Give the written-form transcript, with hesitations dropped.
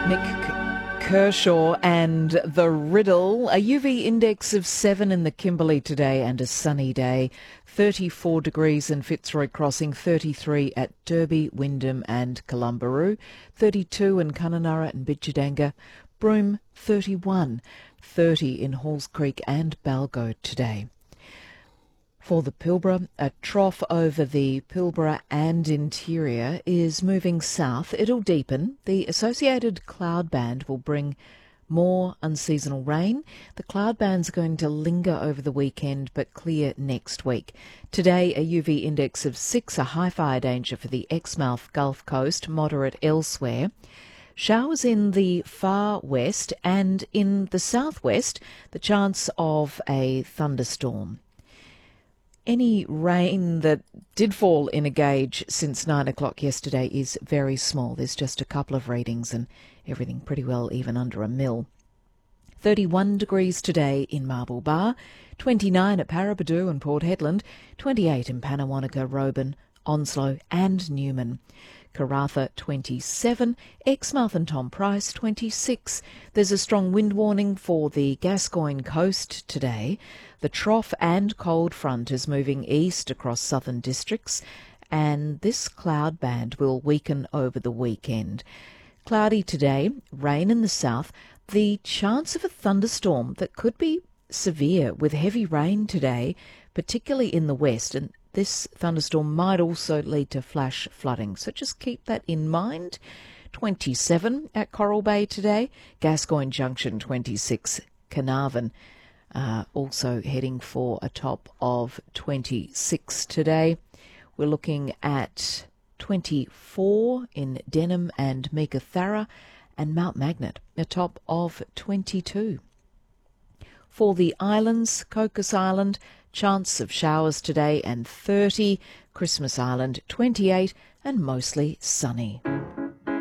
Nick Kershaw and The Riddle. A UV index of 7 in the Kimberley today and a sunny day. 34 degrees in Fitzroy Crossing, 33 at Derby, Wyndham and Columbaroo, 32 in Kununurra and Bidjadanga, Broome 31, 30 in Halls Creek and Balgo today. For the Pilbara, a trough over the Pilbara and interior is moving south. It'll deepen. The associated cloud band will bring more unseasonal rain. The cloud band's going to linger over the weekend but clear next week. Today, a UV index of 6, a high fire danger for the Exmouth Gulf Coast, moderate elsewhere. Showers in the far west and in the southwest, the chance of a thunderstorm. Any rain that did fall in a gauge since 9 o'clock yesterday is very small. There's just a couple of readings and everything pretty well even under a mil. 31 degrees today in Marble Bar, 29 at Paraburdoo and Port Hedland, 28 in Pannawonica, Roban, Onslow and Newman. Karratha 27, Exmouth and Tom Price 26. There's a strong wind warning for the Gascoyne coast today. The trough and cold front is moving east across southern districts and this cloud band will weaken over the weekend. Cloudy today, rain in the south, the chance of a thunderstorm that could be severe with heavy rain today, particularly in the west, and this thunderstorm might also lead to flash flooding, so just keep that in mind. 27 at Coral Bay today, Gascoyne Junction 26, Carnarvon also heading for a top of 26 today. We're looking at 24 in Denham and Meekatharra and Mount Magnet, a top of 22. For the islands, Cocos Island, chance of showers today and 30, Christmas Island 28 and mostly sunny.